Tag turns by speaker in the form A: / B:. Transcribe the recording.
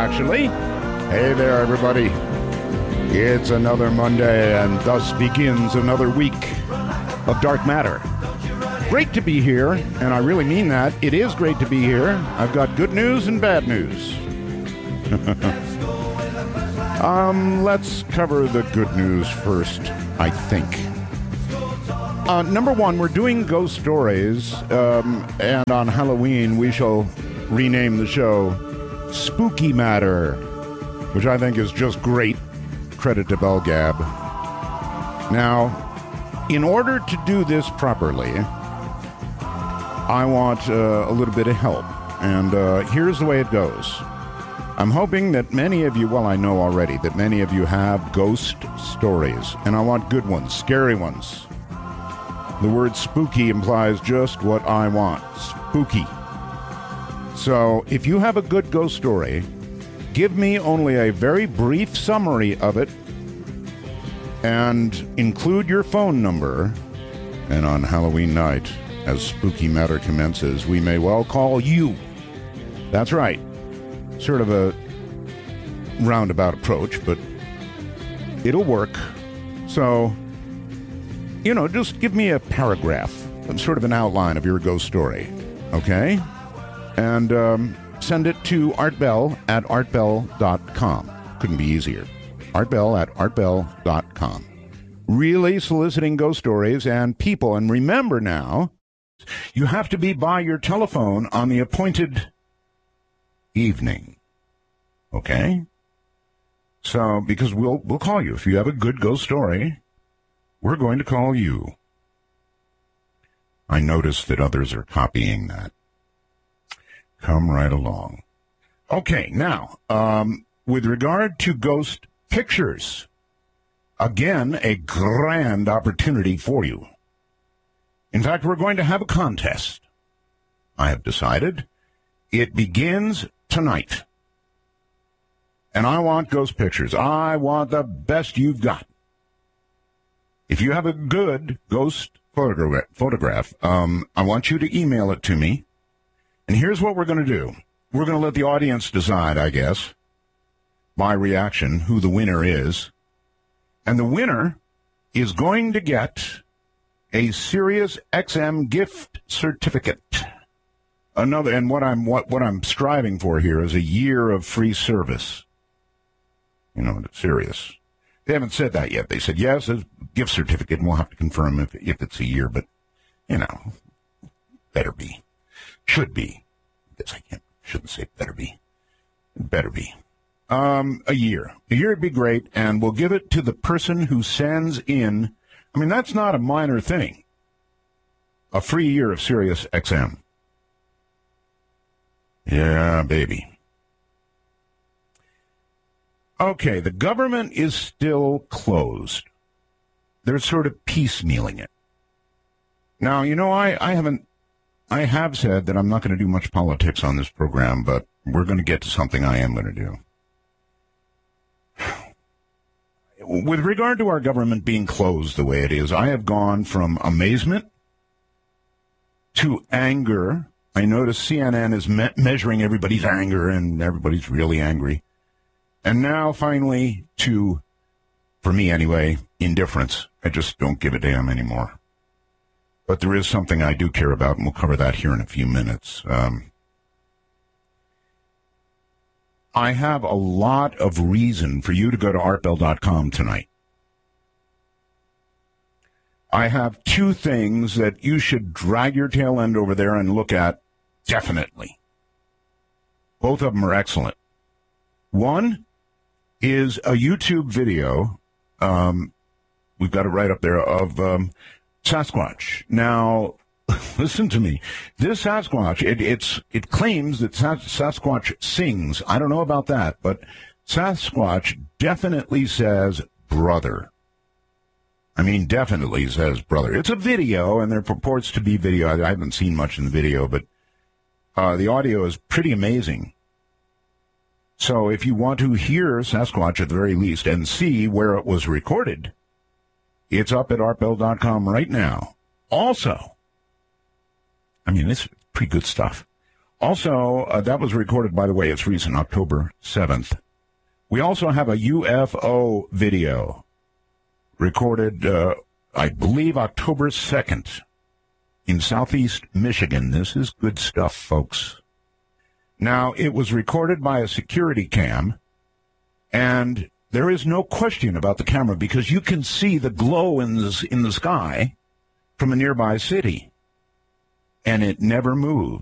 A: actually. Hey there, everybody. It's another Monday, and thus begins another week of Dark Matter. Great to be here, and I really mean that. It is great to be here. I've got good news and bad news. Let's cover the good news first, I think. Number one, we're doing ghost stories, and on Halloween we shall rename the show Spooky Matter, which I think is just great. Credit to Bell Gab. Now, in order to do this properly, I want a little bit of help, and here's the way it goes. I'm hoping that many of you, well, I know already, that many of you have ghost stories, and I want good ones, scary ones. The word spooky implies just what I want, spooky. So, if you have a good ghost story, give me only a very brief summary of it and include your phone number. And on Halloween night, as Spooky Matter commences, we may well call you. That's right. Sort of a roundabout approach, but it'll work. So, just give me a paragraph, sort of an outline of your ghost story, okay? And send it to artbell@artbell.com. Couldn't be easier. artbell@artbell.com. Really soliciting ghost stories and people. And remember now, you have to be by your telephone on the appointed evening. Okay? So, because we'll call you. If you have a good ghost story, we're going to call you. I noticed that others are copying that. Come right along. Okay, now, with regard to ghost pictures, again, a grand opportunity for you. In fact, we're going to have a contest. I have decided. It begins tonight. And I want ghost pictures. I want the best you've got. If you have a good ghost photograph, I want you to email it to me. And here's what we're going to do. We're going to let the audience decide, I guess, by reaction, who the winner is. And the winner is going to get a Sirius XM gift certificate. Another, and what I'm striving for here is a year of free service. Sirius. They haven't said that yet. They said, yes, a gift certificate, and we'll have to confirm if it's a year, but, better be. Should be. I guess shouldn't say better be. Better be. A year. A year would be great, and we'll give it to the person who sends in, that's not a minor thing. A free year of Sirius XM. Yeah, baby. Okay, the government is still closed. They're sort of piecemealing it. Now, I have said that I'm not going to do much politics on this program, but we're going to get to something I am going to do. With regard to our government being closed the way it is, I have gone from amazement to anger. I notice CNN is measuring everybody's anger, and everybody's really angry. And now, finally, to, for me anyway, indifference. I just don't give a damn anymore. But there is something I do care about, and we'll cover that here in a few minutes. I have a lot of reason for you to go to artbell.com tonight. I have two things that you should drag your tail end over there and look at, definitely. Both of them are excellent. One is a YouTube video, we've got it right up there, of Sasquatch. Now, listen to me. This Sasquatch, it claims that Sasquatch sings. I don't know about that, but Sasquatch definitely says brother. Definitely says brother. It's a video, and there purports to be video. I haven't seen much in the video, but the audio is pretty amazing. So if you want to hear Sasquatch at the very least and see where it was recorded, it's up at artbell.com right now. Also, it's pretty good stuff. Also, that was recorded, by the way, it's recent, October 7th. We also have a UFO video recorded, I believe, October 2nd in southeast Michigan. This is good stuff, folks. Now, it was recorded by a security cam, and there is no question about the camera because you can see the glow in the sky from a nearby city, and it never moved.